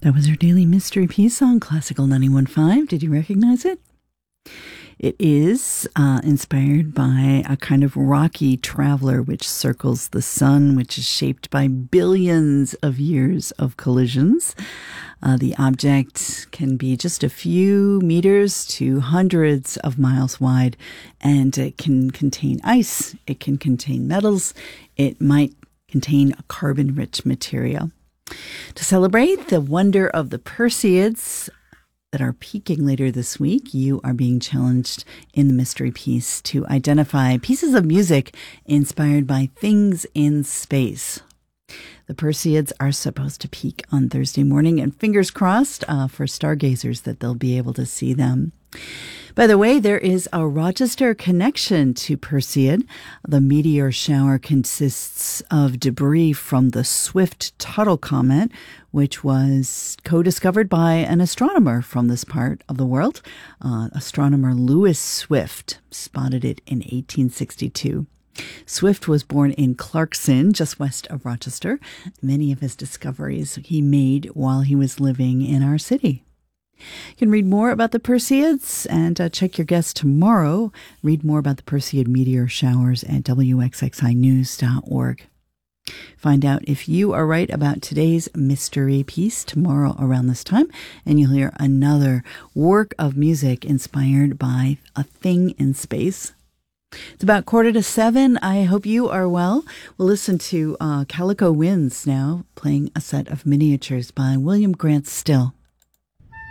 That was our daily mystery piece on Classical 91.5. Did you recognize it? It is inspired by a kind of rocky traveler which circles the sun, which is shaped by billions of years of collisions. The object can be just a few meters to hundreds of miles wide, and it can contain ice, it can contain metals, it might contain a carbon-rich material. To celebrate the wonder of the Perseids that are peaking later this week, you are being challenged in the mystery piece to identify pieces of music inspired by things in space. The Perseids are supposed to peak on Thursday morning, and fingers crossed for stargazers that they'll be able to see them. By the way, there is a Rochester connection to Perseid. The meteor shower consists of debris from the Swift-Tuttle comet, which was co-discovered by an astronomer from this part of the world. Astronomer Lewis Swift spotted it in 1862. Swift was born in Clarkson, just west of Rochester. Many of his discoveries he made while he was living in our city. You can read more about the Perseids and check your guest tomorrow. Read more about the Perseid meteor showers at wxxinews.org. Find out if you are right about today's mystery piece tomorrow around this time, and you'll hear another work of music inspired by a thing in space. It's about 6:45. I hope you are well. We'll listen to Calico Winds now, playing a set of miniatures by William Grant Still.